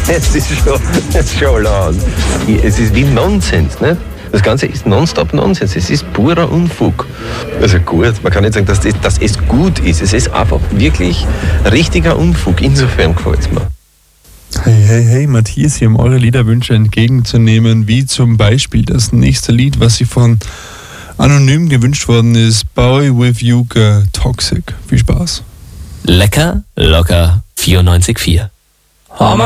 Es ist schon lang. Es ist wie Nonsens, nicht? Das Ganze ist nonstop Nonsens. Es ist purer Unfug. Also gut, man kann nicht sagen, dass es gut ist. Es ist einfach wirklich richtiger Unfug. Insofern gefällt es mir. Hey, Matthias hier, um eure Liederwünsche entgegenzunehmen, wie zum Beispiel das nächste Lied, was sie von Anonym gewünscht worden ist, Bowie with Yuka, Toxic. Viel Spaß. Lecker, locker, 94,4.